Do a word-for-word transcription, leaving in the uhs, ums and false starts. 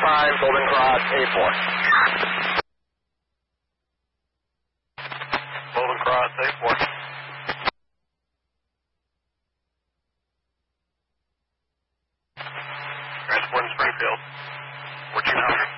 five, Golden Cross, eight four. Golden Cross, eight four. Transport in Springfield, fourteen hundred.